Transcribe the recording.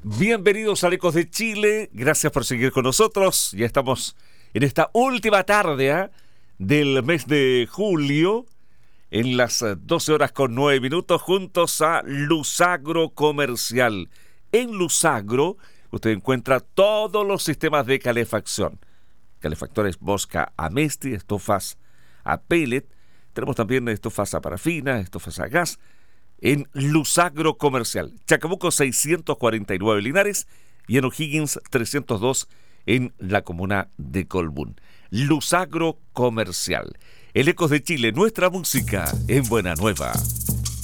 Bienvenidos a Ecos de Chile, gracias por seguir con nosotros. Ya estamos en esta última tarde del mes de julio, en las 12 horas con 9 minutos, juntos a Lusagro Comercial. En Lusagro usted encuentra todos los sistemas de calefacción. Calefactores Bosca Amesti, estufas a pellet. Tenemos también estufas a parafina, estufas a gas. En Lusagro Comercial, Chacabuco 649 Linares y en O'Higgins 302 en la comuna de Colbún. Lusagro Comercial. El Ecos de Chile, nuestra música en Buena Nueva.